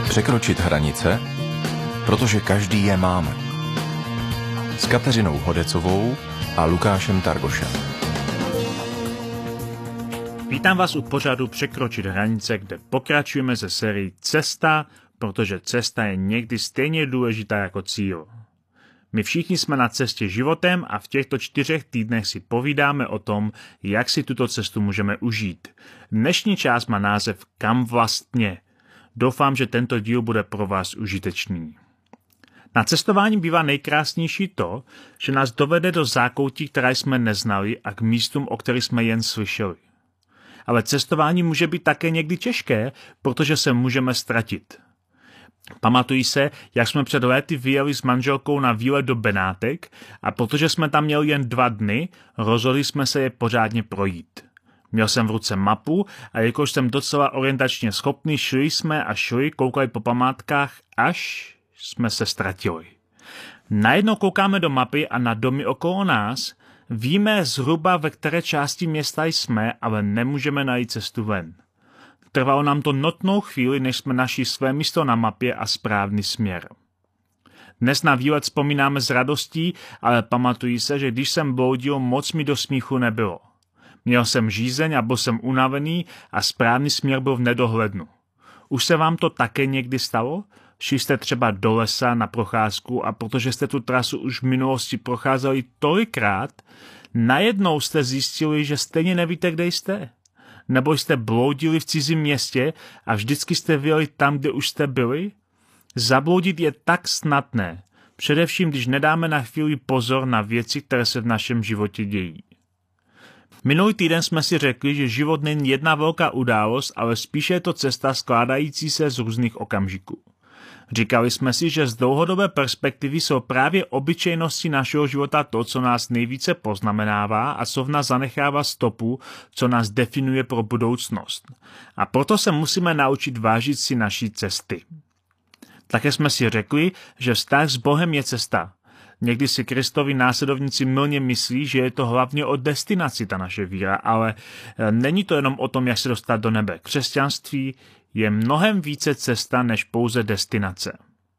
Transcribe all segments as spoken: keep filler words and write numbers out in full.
Překročit hranice, protože každý je máme. S Kateřinou Hodecovou a Lukášem Targošem. Vítám vás u pořadu Překročit hranice, kde pokračujeme ze sérii Cesta, protože cesta je někdy stejně důležitá jako cíl. My všichni jsme na cestě životem a v těchto čtyřech týdnech si povídáme o tom, jak si tuto cestu můžeme užít. Dnešní část má název Kam vlastně? Doufám, že tento díl bude pro vás užitečný. Na cestování bývá nejkrásnější to, že nás dovede do zákoutí, které jsme neznali, a k místům, o kterých jsme jen slyšeli. Ale cestování může být také někdy těžké, protože se můžeme ztratit. Pamatuji se, jak jsme před léty vyjeli s manželkou na výlet do Benátek a protože jsme tam měli jen dva dny, rozhodli jsme se je pořádně projít. Měl jsem v ruce mapu a jakož jsem docela orientačně schopný, šli jsme a šli, koukali po památkách, až jsme se ztratili. Najednou koukáme do mapy a na domy okolo nás, víme zhruba, ve které části města jsme, ale nemůžeme najít cestu ven. Trvalo nám to notnou chvíli, než jsme našli své místo na mapě a správný směr. Dnes na výlet vzpomínáme s radostí, ale pamatuji se, že když jsem bloudil, moc mi do smíchu nebylo. Měl jsem žízeň a byl jsem unavený a správný směr byl v nedohlednu. Už se vám to také někdy stalo? Šli jste třeba do lesa na procházku a protože jste tu trasu už v minulosti procházeli tolikrát, najednou jste zjistili, že stejně nevíte, kde jste. Nebo jste bloudili v cizím městě a vždycky jste vyjeli tam, kde už jste byli? Zabloudit je tak snadné, především když nedáme na chvíli pozor na věci, které se v našem životě dějí. Minulý týden jsme si řekli, že život není jedna velká událost, ale spíše je to cesta skládající se z různých okamžiků. Říkali jsme si, že z dlouhodobé perspektivy jsou právě obyčejnosti našeho života to, co nás nejvíce poznamenává a co v nás zanechává stopu, co nás definuje pro budoucnost. A proto se musíme naučit vážit si naší cesty. Také jsme si řekli, že vztah s Bohem je cesta. Někdy si Kristovi následovníci mylně myslí, že je to hlavně o destinaci ta naše víra, ale není to jenom o tom, jak se dostat do nebe. Křesťanství je mnohem více cesta než pouze destinace.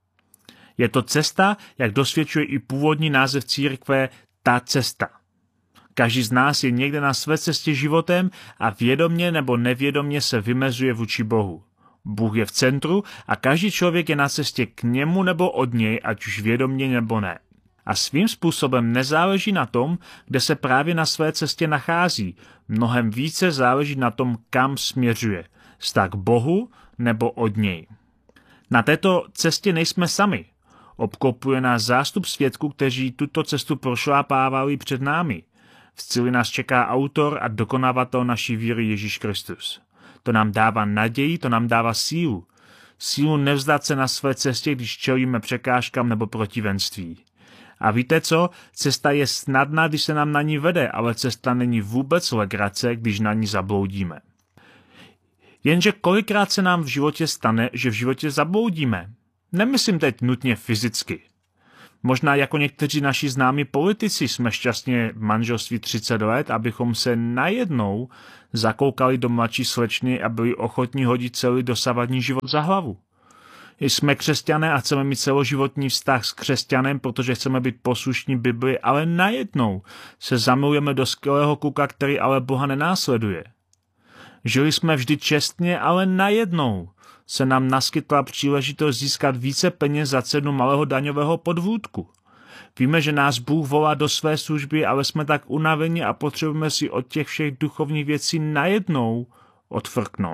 Je to cesta, jak dosvědčuje i původní název církve, ta cesta. Každý z nás je někde na své cestě životem a vědomě nebo nevědomě se vymezuje vůči Bohu. Bůh je v centru a každý člověk je na cestě k němu nebo od něj, ať už vědomě nebo ne. A svým způsobem nezáleží na tom, kde se právě na své cestě nachází. Mnohem více záleží na tom, kam směřuje. Vztah k Bohu nebo od něj. Na této cestě nejsme sami. Obklopuje nás zástup svědků, kteří tuto cestu prošlápávali před námi. V cíli nás čeká autor a dokonavatel naší víry Ježíš Kristus. To nám dává naději, to nám dává sílu. Sílu nevzdat se na své cestě, když čelíme překážkám nebo protivenství. A víte co? Cesta je snadná, když se nám na ní vede, ale cesta není vůbec legrace, když na ní zabloudíme. Jenže kolikrát se nám v životě stane, že v životě zabloudíme. Nemyslím teď nutně fyzicky. Možná jako někteří naši známí politici jsme šťastně v manželství třicet let, abychom se najednou zakoukali do mladší slečny a byli ochotní hodit celý dosavadní život za hlavu. Jsme křesťané a chceme mít celoživotní vztah s křesťanem, protože chceme být poslušní Bibli, ale najednou se zamilujeme do skvělého kluka, který ale Boha nenásleduje. Žili jsme vždy čestně, ale najednou se nám naskytla příležitost získat více peněz za cenu malého daňového podvůdku. Víme, že nás Bůh volá do své služby, ale jsme tak unaveni a potřebujeme si od těch všech duchovních věcí najednou odfrknout.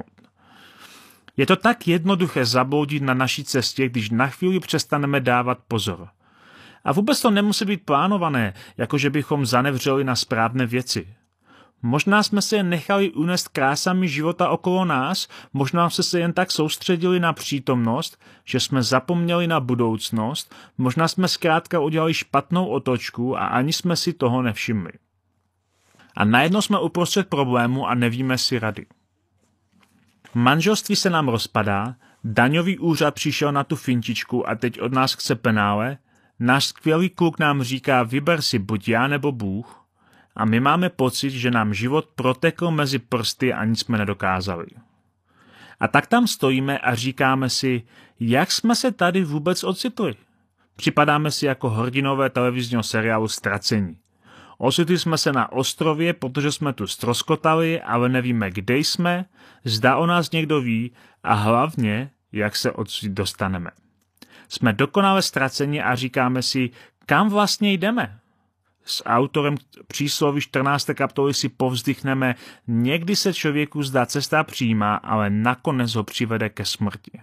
Je to tak jednoduché zabloudit na naší cestě, když na chvíli přestaneme dávat pozor. A vůbec to nemusí být plánované, jako že bychom zanevřeli na správné věci. Možná jsme se jen nechali unést krásami života okolo nás, možná jsme se jen tak soustředili na přítomnost, že jsme zapomněli na budoucnost, možná jsme zkrátka udělali špatnou otočku a ani jsme si toho nevšimli. A najednou jsme uprostřed problému a nevíme si rady. Manželství se nám rozpadá, daňový úřad přišel na tu fintičku a teď od nás chce penále, náš skvělý kluk nám říká vyber si buď já nebo Bůh, a my máme pocit, že nám život protekl mezi prsty a nic jsme nedokázali. A tak tam stojíme a říkáme si, jak jsme se tady vůbec ocitli. Připadáme si jako hrdinové televizního seriálu Ztracení. Ocitli jsme se na ostrově, protože jsme tu ztroskotali, ale nevíme, kde jsme, zda o nás někdo ví a hlavně, jak se odsud dostaneme. Jsme dokonale ztraceni a říkáme si, kam vlastně jdeme. S autorem přísloví čtrnácté kapitoly si povzdychneme, někdy se člověku zdá cesta přímá, ale nakonec ho přivede ke smrti.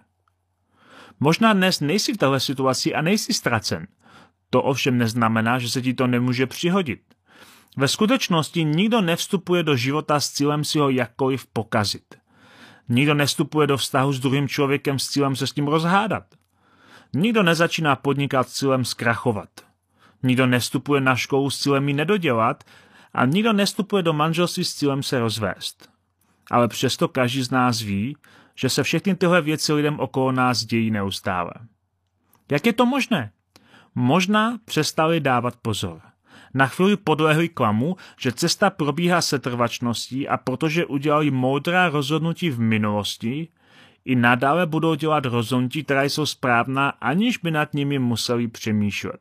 Možná dnes nejsi v téhle situaci a nejsi ztracen. To ovšem neznamená, že se ti to nemůže přihodit. Ve skutečnosti nikdo nevstupuje do života s cílem si ho jakkoliv pokazit. Nikdo nevstupuje do vztahu s druhým člověkem s cílem se s ním rozhádat. Nikdo nezačíná podnikat s cílem zkrachovat. Nikdo nevstupuje na školu s cílem ji nedodělat a nikdo nevstupuje do manželství s cílem se rozvést. Ale přesto každý z nás ví, že se všechny tyhle věci lidem okolo nás dějí neustále. Jak je to možné? Možná přestali dávat pozor. Na chvíli podlehli klamu, že cesta probíhá setrvačností a protože udělali moudrá rozhodnutí v minulosti, i nadále budou dělat rozhodnutí, která jsou správná, aniž by nad nimi museli přemýšlet.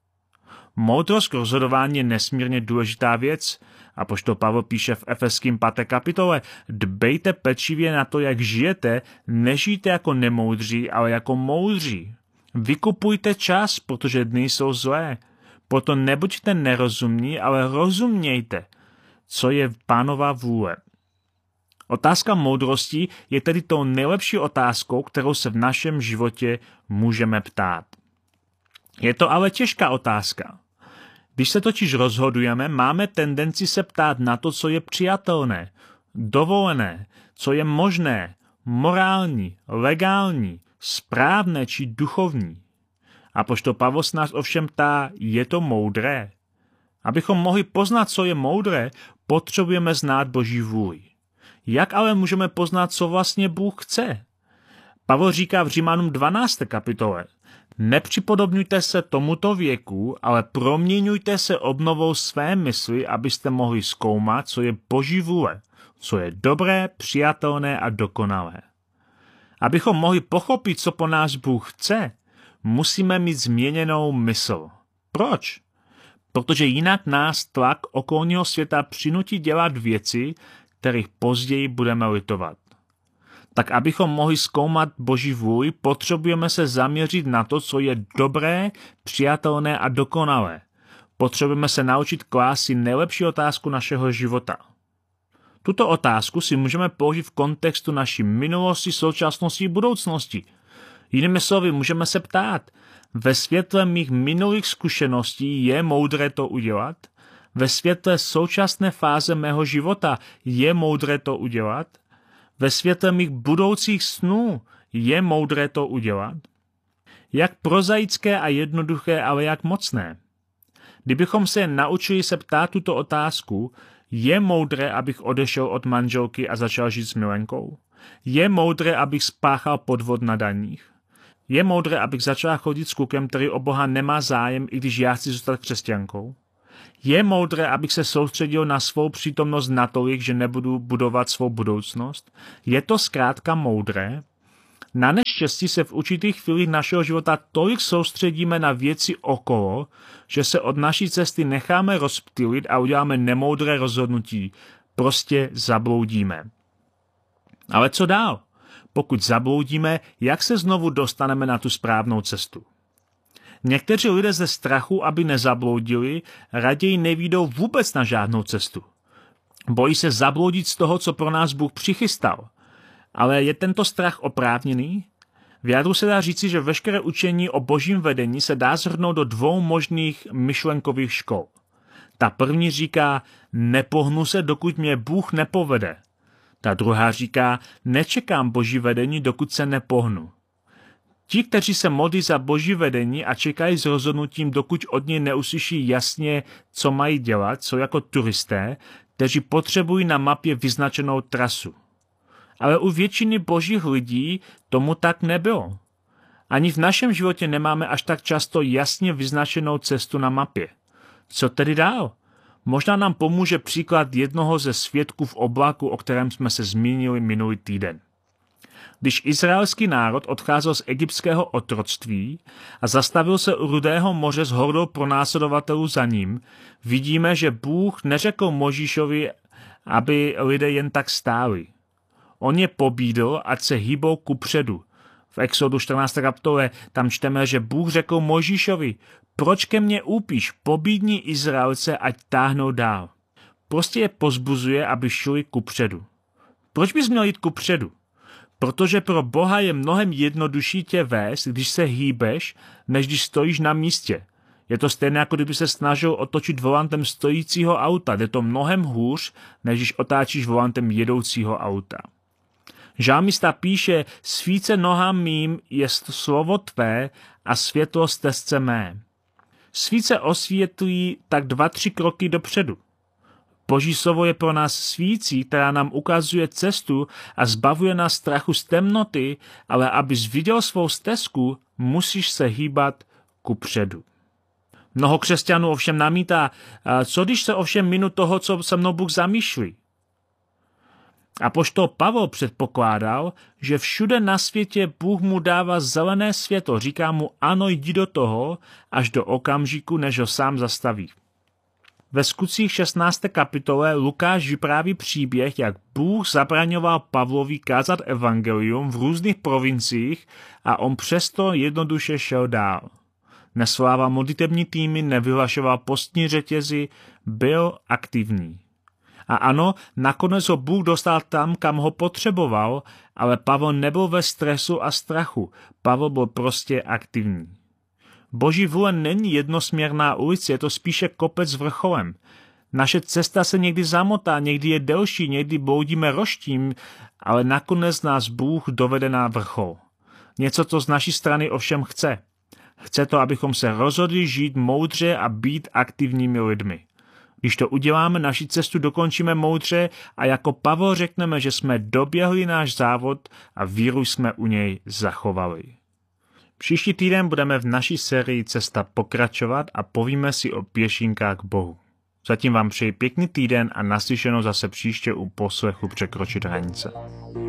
Moudrost k rozhodování je nesmírně důležitá věc. Apoštol Pavel píše v Efeským páté kapitole, dbejte pečlivě na to, jak žijete, nežijte jako nemoudří, ale jako moudří. Vykupujte čas, protože dny jsou zlé. Proto nebuďte nerozumní, ale rozumějte, co je Pánova vůle. Otázka moudrosti je tedy tou nejlepší otázkou, kterou se v našem životě můžeme ptát. Je to ale těžká otázka. Když se totiž rozhodujeme, máme tendenci se ptát na to, co je přijatelné, dovolené, co je možné, morální, legální, správné či duchovní. Apoštol Pavel nás ovšem ptá, je to moudré? Abychom mohli poznat, co je moudré, potřebujeme znát Boží vůli. Jak ale můžeme poznat, co vlastně Bůh chce? Pavel říká v Římanům dvanácté kapitole, nepřipodobňujte se tomuto věku, ale proměňujte se obnovou své mysli, abyste mohli zkoumat, co je Boží vůle, co je dobré, přijatelné a dokonalé. Abychom mohli pochopit, co po nás Bůh chce, musíme mít změněnou mysl. Proč? Protože jinak nás tlak okolního světa přinutí dělat věci, kterých později budeme litovat. Tak abychom mohli zkoumat Boží vůli, potřebujeme se zaměřit na to, co je dobré, přijatelné a dokonalé. Potřebujeme se naučit klást si nejlepší otázku našeho života. Tuto otázku si můžeme položit v kontextu naší minulosti, současnosti a budoucnosti. Jinými slovy, můžeme se ptát, ve světle mých minulých zkušeností je moudré to udělat? Ve světle současné fáze mého života je moudré to udělat? Ve světle mých budoucích snů je moudré to udělat? Jak prozaické a jednoduché, ale jak mocné. Kdybychom se naučili se ptát tuto otázku, je moudré, abych odešel od manželky a začal žít s milenkou? Je moudré, abych spáchal podvod na daních? Je moudré, abych začal chodit s klukem, který o Boha nemá zájem, i když já chci zůstat křesťankou? Je moudré, abych se soustředil na svou přítomnost natolik, že nebudu budovat svou budoucnost? Je to zkrátka moudré? Na neštěstí se v určitých chvílích našeho života tolik soustředíme na věci okolo, že se od naší cesty necháme rozptýlit a uděláme nemoudré rozhodnutí. Prostě zabloudíme. Ale co dál? Pokud zabloudíme, jak se znovu dostaneme na tu správnou cestu? Někteří lidé ze strachu, aby nezabloudili, raději nevídou vůbec na žádnou cestu. Bojí se zabloudit z toho, co pro nás Bůh přichystal. Ale je tento strach oprávněný? V jádru se dá říci, že veškeré učení o božím vedení se dá shrnout do dvou možných myšlenkových škol. Ta první říká, nepohnu se, dokud mě Bůh nepovede. Ta druhá říká, nečekám boží vedení, dokud se nepohnu. Ti, kteří se modlí za boží vedení a čekají s rozhodnutím, dokud od něj neuslyší jasně, co mají dělat, jsou jako turisté, kteří potřebují na mapě vyznačenou trasu. Ale u většiny božích lidí tomu tak nebylo. Ani v našem životě nemáme až tak často jasně vyznačenou cestu na mapě. Co tedy dál? Možná nám pomůže příklad jednoho ze svědků v oblaku, o kterém jsme se zmínili minulý týden. Když izraelský národ odcházel z egyptského otroctví a zastavil se u Rudého moře s hordou pronásledovatelů za ním, vidíme, že Bůh neřekl Mojžíšovi, aby lidé jen tak stáli. On je pobídl, ať se hýbou kupředu. V Exodu čtrnácté kapitole tam čteme, že Bůh řekl Mojžíšovi, proč ke mně úpíš, pobídni Izraelce, ať táhnou dál. Prostě je pozbuzuje, aby šli kupředu. Proč bys měl jít kupředu? Protože pro Boha je mnohem jednodušší tě vést, když se hýbeš, než když stojíš na místě. Je to stejné, jako kdyby se snažil otočit volantem stojícího auta. Jde to mnohem hůř, než když otáčíš volantem jedoucího auta. Žálmista píše, svíce nohám mým je slovo tvé a světlo stezce mé. Svíce osvětlují tak dva, tři kroky dopředu. Boží slovo je pro nás svící, která nám ukazuje cestu a zbavuje nás strachu z temnoty, ale abys viděl svou stezku, musíš se hýbat kupředu. Mnoho křesťanů ovšem namítá, co když se ovšem minu toho, co se mnou Bůh zamýšlí. Apoštol Pavel předpokládal, že všude na světě Bůh mu dává zelené světlo, říká mu ano, jdi do toho, až do okamžiku, než ho sám zastaví. Ve Skutcích šestnácté kapitole Lukáš vypráví příběh, jak Bůh zabraňoval Pavlovi kázat evangelium v různých provinciích a on přesto jednoduše šel dál. Nesvolával modlitební týmy, nevyhlašoval postní řetězy, byl aktivní. A ano, nakonec ho Bůh dostal tam, kam ho potřeboval, ale Pavel nebyl ve stresu a strachu. Pavel byl prostě aktivní. Boží vůle není jednosměrná ulice, je to spíše kopec s vrcholem. Naše cesta se někdy zamotá, někdy je delší, někdy bloudíme roštím, ale nakonec nás Bůh dovede na vrchol. Něco, co z naší strany ovšem chce. Chce to, abychom se rozhodli žít moudře a být aktivními lidmi. Když to uděláme, naši cestu dokončíme moudře a jako Pavel řekneme, že jsme doběhli náš závod a víru jsme u něj zachovali. Příští týden budeme v naší sérii Cesta pokračovat a povíme si o pěšinkách k Bohu. Zatím vám přeji pěkný týden a naslyšenou zase příště u poslechu Překročit hranice.